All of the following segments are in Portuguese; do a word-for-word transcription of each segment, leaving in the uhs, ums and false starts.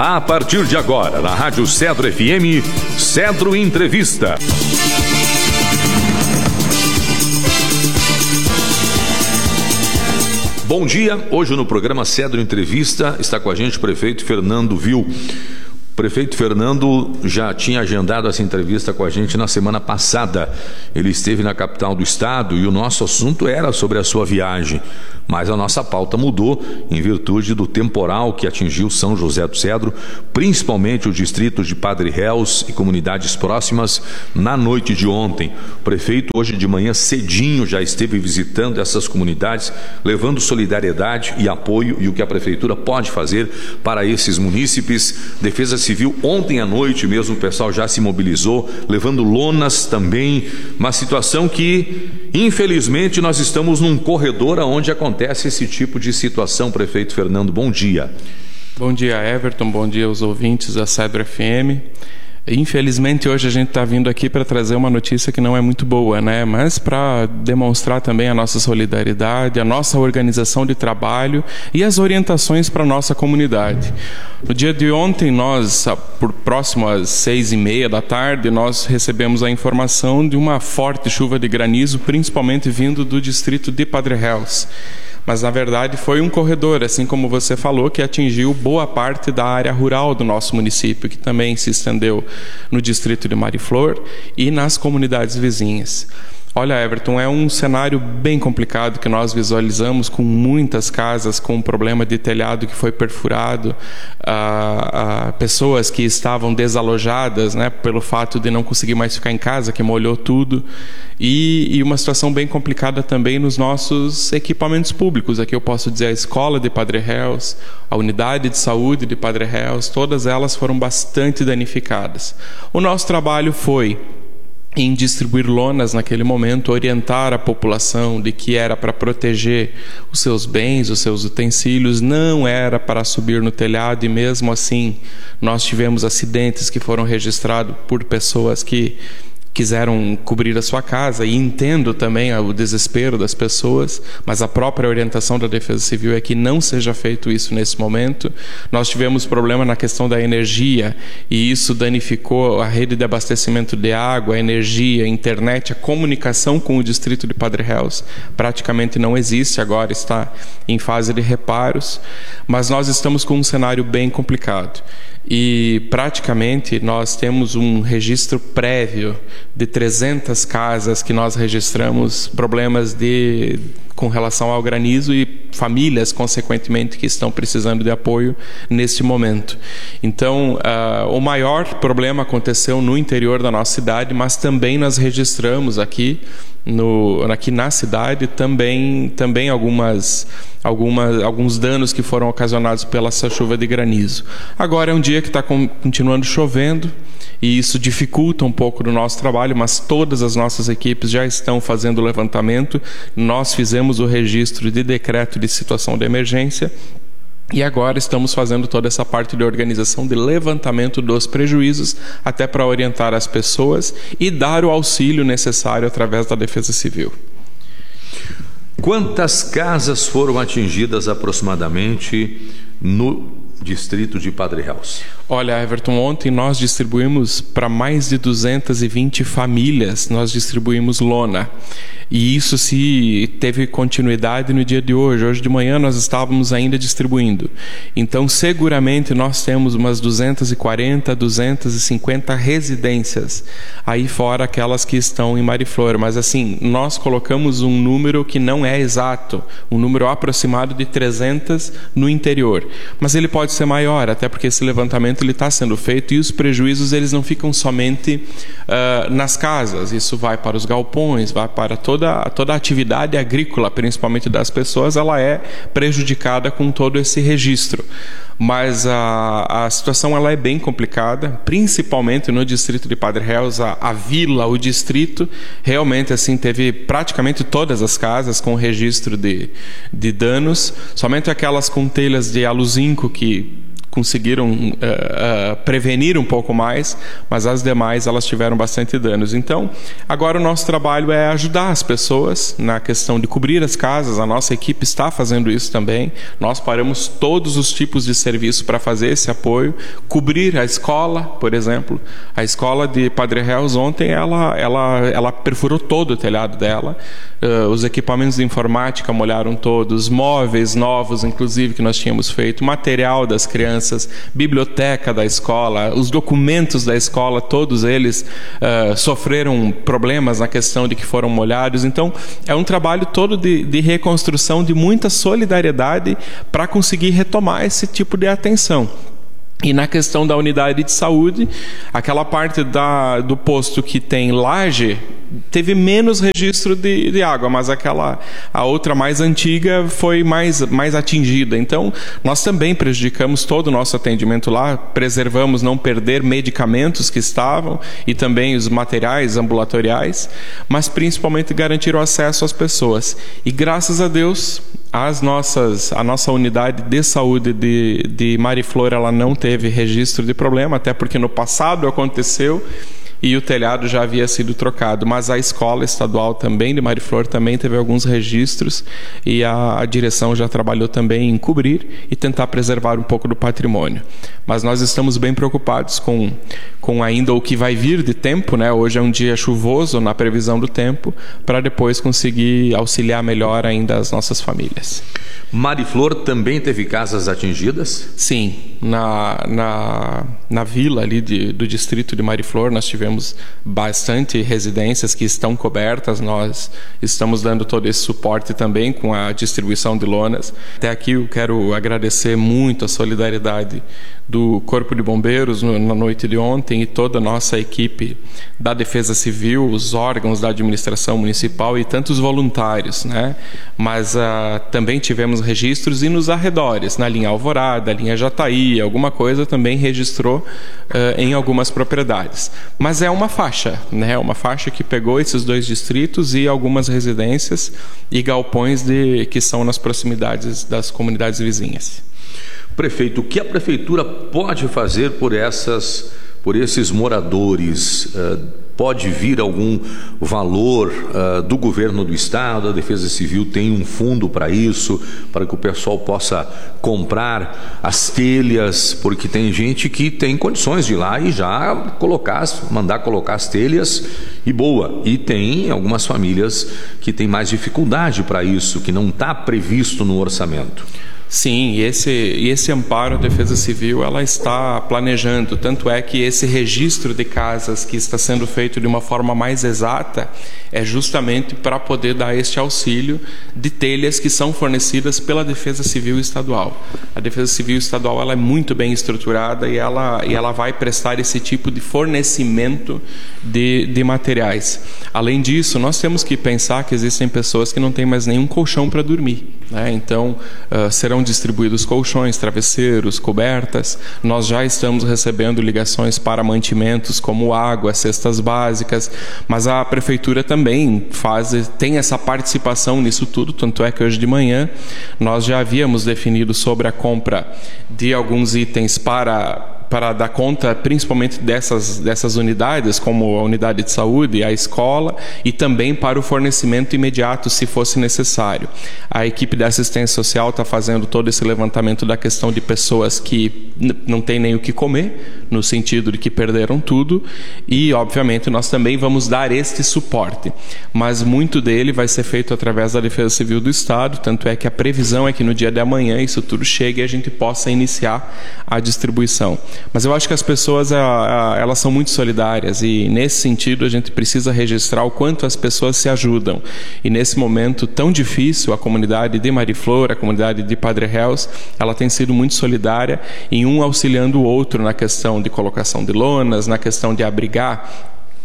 A partir de agora, na Rádio Cedro F M, Cedro Entrevista. Bom dia, hoje no programa Cedro Entrevista está com a gente o prefeito Fernando Vil. O prefeito Fernando já tinha agendado essa entrevista com a gente na semana passada. Ele esteve na capital do estado e o nosso assunto era sobre a sua viagem. Mas a nossa pauta mudou em virtude do temporal que atingiu São José do Cedro, principalmente o distrito de Padre Réus e comunidades próximas, na noite de ontem. O prefeito hoje de manhã cedinho já esteve visitando essas comunidades, levando solidariedade e apoio e o que a prefeitura pode fazer para esses munícipes. Defesa Civil ontem à noite mesmo o pessoal já se mobilizou, levando lonas também, uma situação que infelizmente nós estamos num corredor onde acontece esse tipo de situação. Prefeito Fernando, bom dia. Bom dia, Everton, bom dia aos ouvintes da Cedro F M. Infelizmente hoje a gente está vindo aqui para trazer uma notícia que não é muito boa, né? Mas para demonstrar também a nossa solidariedade, a nossa organização de trabalho e as orientações para a nossa comunidade. No dia de ontem, nós, por próximo às seis e meia da tarde, nós recebemos a informação de uma forte chuva de granizo, principalmente vindo do distrito de Padre Réus. Mas, na verdade, foi um corredor, assim como você falou, que atingiu boa parte da área rural do nosso município, que também se estendeu no distrito de Mariflor e nas comunidades vizinhas. Olha, Everton, é um cenário bem complicado que nós visualizamos, com muitas casas com problema de telhado que foi perfurado, ah, ah, pessoas que estavam desalojadas, né, pelo fato de não conseguir mais ficar em casa, que molhou tudo, e, e uma situação bem complicada também nos nossos equipamentos públicos. Aqui eu posso dizer a escola de Padre Réus, a unidade de saúde de Padre Réus, todas elas foram bastante danificadas. O nosso trabalho foi em distribuir lonas naquele momento, orientar a população de que era para proteger os seus bens, os seus utensílios, não era para subir no telhado, e mesmo assim nós tivemos acidentes que foram registrados por pessoas que quiseram cobrir a sua casa, e entendo também o desespero das pessoas, mas a própria orientação da Defesa Civil é que não seja feito isso nesse momento. Nós tivemos problema na questão da energia, e isso danificou a rede de abastecimento de água, a energia, a internet, a comunicação com o distrito de Padre Réus praticamente não existe, agora está em fase de reparos, mas nós estamos com um cenário bem complicado. E praticamente nós temos um registro prévio de trezentas casas que nós registramos problemas de, com relação ao granizo, e famílias, consequentemente, que estão precisando de apoio neste momento. Então, uh, o maior problema aconteceu no interior da nossa cidade, mas também nós registramos aqui, no, aqui na cidade também, também algumas, algumas, alguns danos que foram ocasionados pela essa chuva de granizo. Agora é um dia que está continuando chovendo, e isso dificulta um pouco do nosso trabalho, mas todas as nossas equipes já estão fazendo o levantamento. Nós fizemos o registro de decreto de situação de emergência, e agora estamos fazendo toda essa parte de organização, de levantamento dos prejuízos, até para orientar as pessoas e dar o auxílio necessário através da Defesa Civil. Quantas casas foram atingidas aproximadamente no distrito de Padre Réus? Olha, Everton, ontem nós distribuímos para mais de duzentas e vinte famílias, nós distribuímos lona. E isso se teve continuidade no dia de hoje. Hoje de manhã nós estávamos ainda distribuindo. Então, seguramente nós temos umas duzentas e quarenta, duzentas e cinquenta residências, aí fora aquelas que estão em Mariflor. Mas assim, nós colocamos um número que não é exato, um número aproximado de trezentas no interior. Mas ele pode ser maior, até porque esse levantamento ele está sendo feito, e os prejuízos eles não ficam somente uh, nas casas. Isso vai para os galpões, vai para toda toda a atividade agrícola, principalmente das pessoas, ela é prejudicada com todo esse registro. Mas a, a situação ela é bem complicada, principalmente no distrito de Padre Réus, a, a vila, o distrito, realmente assim teve praticamente todas as casas com registro de, de danos, somente aquelas com telhas de aluzinco que conseguiram uh, uh, prevenir um pouco mais, mas as demais elas tiveram bastante danos. Então, agora o nosso trabalho é ajudar as pessoas na questão de cobrir as casas. A nossa equipe está fazendo isso também. Nós paramos todos os tipos de serviço para fazer esse apoio, cobrir a escola, por exemplo. A escola de Padre Reus ontem, ela, ela, ela perfurou todo o telhado dela, uh, os equipamentos de informática molharam todos, móveis novos, inclusive, que nós tínhamos feito, material das crianças, biblioteca da escola, os documentos da escola, todos eles uh, sofreram problemas na questão de que foram molhados. Então, é um trabalho todo de, de reconstrução, de muita solidariedade para conseguir retomar esse tipo de atenção. E na questão da unidade de saúde, aquela parte da, do posto que tem laje teve menos registro de, de água, mas aquela, a outra mais antiga foi mais, mais atingida. Então, nós também prejudicamos todo o nosso atendimento lá, preservamos não perder medicamentos que estavam e também os materiais ambulatoriais, mas principalmente garantir o acesso às pessoas. E graças a Deus, as nossas, a nossa unidade de saúde de, de Mariflor, ela não teve registro de problema, até porque no passado aconteceu e o telhado já havia sido trocado, mas a escola estadual também de Mariflor também teve alguns registros e a, a direção já trabalhou também em cobrir e tentar preservar um pouco do patrimônio. Mas nós estamos bem preocupados com, com ainda o que vai vir de tempo, né? Hoje é um dia chuvoso na previsão do tempo, para depois conseguir auxiliar melhor ainda as nossas famílias. Mariflor também teve casas atingidas? Sim, na, na, na vila ali de, do distrito de Mariflor nós tivemos bastante residências que estão cobertas. Nós estamos dando todo esse suporte também com a distribuição de lonas. Até aqui eu quero agradecer muito a solidariedade do Corpo de Bombeiros no, na noite de ontem e toda a nossa equipe da Defesa Civil, os órgãos da administração municipal e tantos voluntários, né? Mas uh, também tivemos registros e nos arredores, na linha Alvorada, linha Jataí, alguma coisa também registrou uh, em algumas propriedades. Mas é uma faixa, né? Uma faixa que pegou esses dois distritos e algumas residências e galpões de, que são nas proximidades das comunidades vizinhas. Prefeito, o que a prefeitura pode fazer por essas, por esses moradores? Uh, pode vir algum valor uh, do governo do estado? A Defesa Civil tem um fundo para isso, para que o pessoal possa comprar as telhas, porque tem gente que tem condições de ir lá e já colocar, mandar colocar as telhas e boa. E tem algumas famílias que têm mais dificuldade para isso, que não está previsto no orçamento. Sim, e esse, e esse amparo à Defesa Civil ela está planejando, tanto é que esse registro de casas que está sendo feito de uma forma mais exata é justamente para poder dar este auxílio de telhas que são fornecidas pela Defesa Civil Estadual. A Defesa Civil Estadual ela é muito bem estruturada e ela, e ela vai prestar esse tipo de fornecimento de, de materiais. Além disso, nós temos que pensar que existem pessoas que não têm mais nenhum colchão para dormir, né? Então, uh, serão distribuídos colchões, travesseiros, cobertas. Nós já estamos recebendo ligações para mantimentos como água, cestas básicas, mas a prefeitura também faz, tem essa participação nisso tudo, tanto é que hoje de manhã nós já havíamos definido sobre a compra de alguns itens para para dar conta principalmente dessas, dessas unidades, como a unidade de saúde, a escola, e também para o fornecimento imediato, se fosse necessário. A equipe da assistência social está fazendo todo esse levantamento da questão de pessoas que não têm nem o que comer, no sentido de que perderam tudo, e, obviamente, nós também vamos dar este suporte. Mas muito dele vai ser feito através da Defesa Civil do Estado, tanto é que a previsão é que no dia de amanhã isso tudo chegue e a gente possa iniciar a distribuição. Mas eu acho que as pessoas elas são muito solidárias e nesse sentido a gente precisa registrar o quanto as pessoas se ajudam. E nesse momento tão difícil, a comunidade de Mariflor, a comunidade de Padre Reus, ela tem sido muito solidária em um auxiliando o outro na questão de colocação de lonas, na questão de abrigar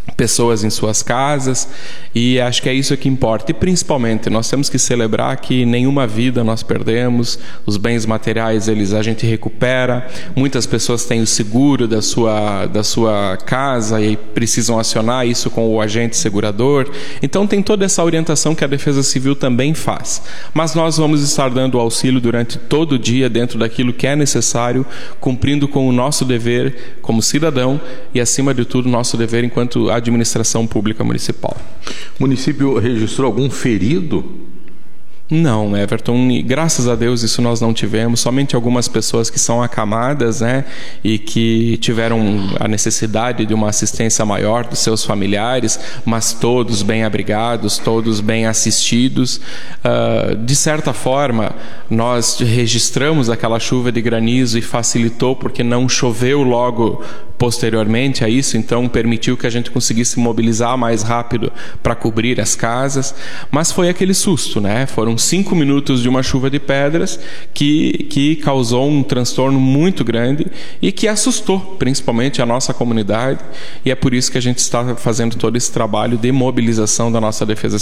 pessoas em suas casas, e acho que é isso que importa. E principalmente nós temos que celebrar que nenhuma vida nós perdemos, os bens materiais eles a gente recupera, muitas pessoas têm o seguro da sua, da sua casa e precisam acionar isso com o agente segurador, então tem toda essa orientação que a Defesa Civil também faz, mas nós vamos estar dando auxílio durante todo o dia dentro daquilo que é necessário, cumprindo com o nosso dever como cidadão e acima de tudo nosso dever enquanto administração pública municipal. O município registrou algum ferido? Não, Everton, graças a Deus isso nós não tivemos, somente algumas pessoas que são acamadas, né, e que tiveram a necessidade de uma assistência maior dos seus familiares, mas todos bem abrigados, todos bem assistidos. Uh, de certa forma, nós registramos aquela chuva de granizo e facilitou porque não choveu logo posteriormente a isso, então permitiu que a gente conseguisse mobilizar mais rápido para cobrir as casas, mas foi aquele susto, né? Foram cinco minutos de uma chuva de pedras que, que causou um transtorno muito grande e que assustou principalmente a nossa comunidade, e é por isso que a gente está fazendo todo esse trabalho de mobilização da nossa defesa